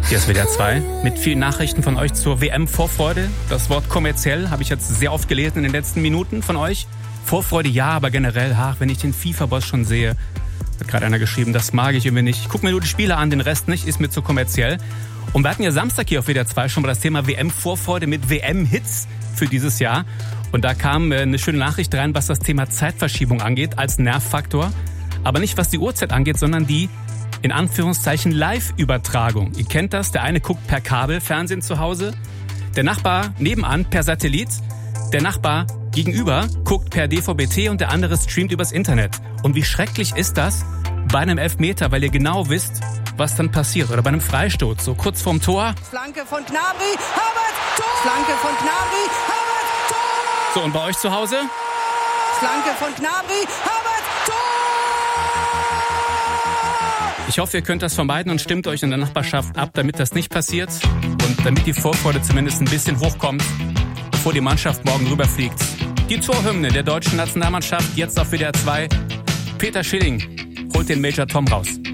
Hier ist WDR 2 mit vielen Nachrichten von euch zur WM-Vorfreude. Das Wort kommerziell habe ich jetzt sehr oft gelesen in den letzten Minuten von euch. Vorfreude ja, aber generell, wenn ich den FIFA-Boss schon sehe, hat gerade einer geschrieben, das mag ich irgendwie nicht. Ich gucke mir nur die Spiele an, den Rest nicht, ist mir zu kommerziell. Und wir hatten ja Samstag hier auf WDR 2 schon mal das Thema WM-Vorfreude mit WM-Hits für dieses Jahr. Und da kam eine schöne Nachricht rein, was das Thema Zeitverschiebung angeht, als Nervfaktor. Aber nicht was die Uhrzeit angeht, sondern die, in Anführungszeichen, Live-Übertragung. Ihr kennt das, der eine guckt per Kabelfernsehen zu Hause, der Nachbar nebenan per Satellit, der Nachbar gegenüber guckt per DVB-T und der andere streamt übers Internet. Und wie schrecklich ist das bei einem Elfmeter, weil ihr genau wisst, was dann passiert. Oder bei einem Freistoß, so kurz vorm Tor. Flanke von Gnabry, Havertz, Tor! Flanke von Gnabry, Havertz, Tor! So, und bei euch zu Hause? Flanke von Gnabry, Havertz, Tor! Ich hoffe, ihr könnt das vermeiden und stimmt euch in der Nachbarschaft ab, damit das nicht passiert. Und damit die Vorfreude zumindest ein bisschen hochkommt, bevor die Mannschaft morgen rüberfliegt. Die Torhymne der deutschen Nationalmannschaft, jetzt auf WDR 2. Peter Schilling holt den Major Tom raus.